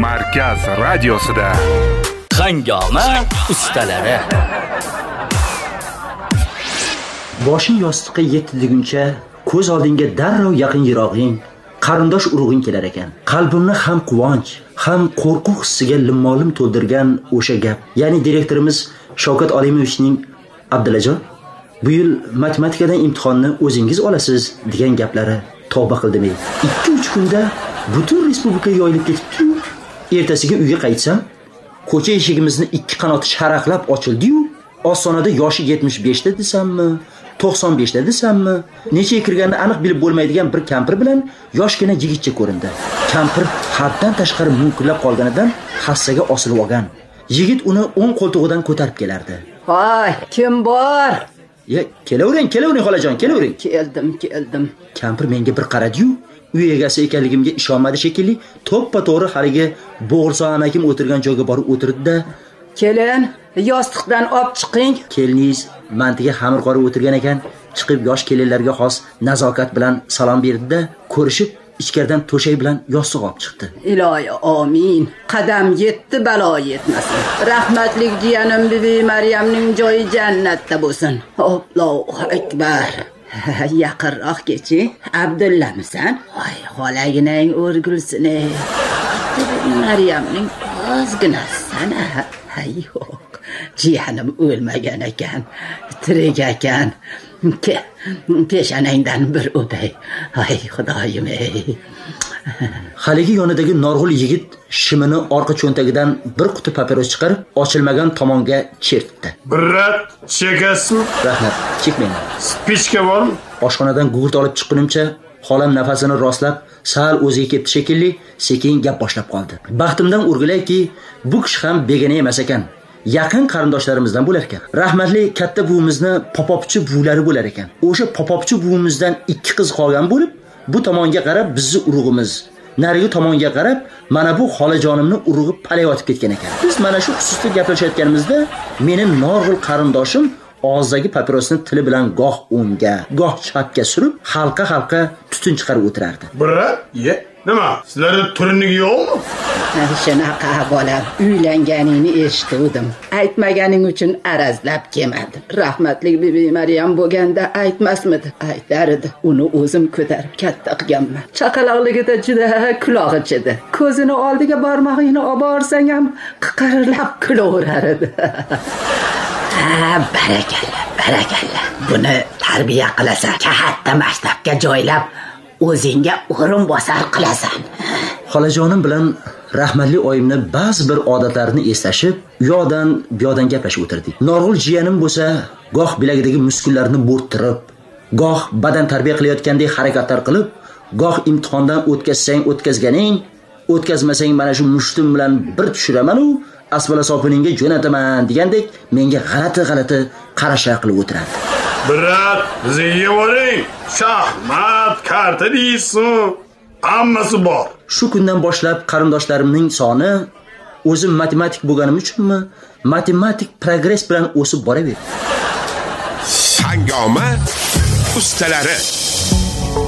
Markaz radiosida Hangoma ustalari. Boshing yostiqqa yetdiguncha ko'z oldingga darrov yaqin yirog'ing, qarindosh urug'ing kelar ekan. Qalbimni ham quvonch, ham qo'rquv hissiga limmolim to'ldirgan o'sha gap. Ya'ni direktorimiz Shavkat Olimovichning Abdullajon, bu yil matematikadan imtihonni o'zingiz olasiz degan gaplari tavba qildim. 2-3 kunda butun respublika yoyilib ketibdi. Ertasiga uyga qaytsam, ko'cha eshigimizni 2 qanoti sharaqlab ochildi-yu, ostonada yoshi 75 da desammi, 95 da desammi, necha kirganini aniq bilib bo'lmaydigan bir kampir bilan yoshgina yigitcha ko'rindi. Kampir haddan tashqari munkillab qolganidan hassaga osilib olgan. Yigit uni o'ng qo'ltig'idan ko'tarib kelardi. "Voy, kim bor?" "Ya, kelavering, xolajon, kelavering." Keldim. Kampir menga bir qaradi-yu, uy egasi ekanligimga ishonmadi shekilli, to'ppa-to'g'ri haligi bo'g'irsoq amakim o'tirgan joyga borib o'tirdi-da, "Kelin, yostiqdan olib chiqing." Keliniz mantiga xamir qorib o'tirgan ekan, chiqib yosh kelinlarga xos nazokat bilan salom berdi-da, ko'rishib ichkaridan to'shay bilan yostiq olib chiqdi. Ilohi amin. Qadam yetdi, balo yetmasin. Rahmatlik jiyanim bibi Maryamning joyi jannatda bo'lsin. Allohu akbar. Yaqinroq kechi. Abdullamisan? Voy, xolaginang o'rgulsin. Maryamning ozginasana. Yo'q, jiyanim o'lmagan ekan, tirik ekan. Peshanangdan bir o'pay. Ay xudoyim ey. Haligi yonidagi norg'ul yigit shimini orqa cho'ntagidan bir quti papiros chiqarib, ochilmagan tomonga chertdi. "Birrat, chekasizmi?" "Rahmat, chekmayman." "Spichka bormi?" Oshxonadan gugurt olib chiqqunimcha, xolam nafasini rostlab, sal o'ziga keldi shekilli, sekin gap boshlab qoldi. Baxtimdan o'rgilayki, bu kishi ham begona emas ekan. Yaqin qarindoshlarimizdan bo'lar ekan. Rahmatli katta buvimizni popopchi buvlari bo'lar ekan. O'sha popopchi buvimizdan 2 qiz qolgan bo'lib, bu tomonga qarab bizni urug'imiz, narigi tomonga qarab mana bu xolajonimni urug'i palayotib ketgan ekan. Biz mana shu xususda gaplashayotganimizda, mening norg'ul qarindoshim og'zidagi papirosni tili bilan goh o'ngga, goh chapga surib, halqa tutun chiqarib o'tirardi. "Birrat, nima? Sizlarda turinlik yo'qmi?" Shunaqa bolam, uylanganingni eshitdim. Aytmaganing uchun arazlab kelmadim. Rahmatlik bibi Maryam bo'lganda aytmasmidi? Aytar edi. Uni o'zim ko'tarib katta qilganman. Chaqaloqligida juda quloq edi. Ko'zini oldiga barmog'ingni olib borsang ham qiqirlab kulaverar edi. Barakalla. Buni tarbiya qilasan. Katta maktabga joylab, o'zingga o'rin bosar qilasan. Xolajonim bilan rahmatli oyimni ba'zi bir odatlarini eslashib, u yoqdan bu yoqdan gaplashib o'tirdik. Norg'ul jiyanim bo'lsa, goh bilagidagi muskullarni bo'rttirib, goh badan tarbiya qilayotgandek harakatlar qilib, goh imtihondan o'tkazsang o'tkazganing, o'tkazmasang mana shu mushtim bilan bir tushiraman u asfala sopiningga jo'nataman degandek menga g'alati qarashlar qilib o'tiradi. "Birrat, bizga boring. Shaxmat, karta deysiz. Hammasi bor." Shu kundan boshlab qarindoshlarimning soni o'zim matematik bo'lganim uchunmi, matematik progress bilan o'sib boraverdi. Hangoma ustalari.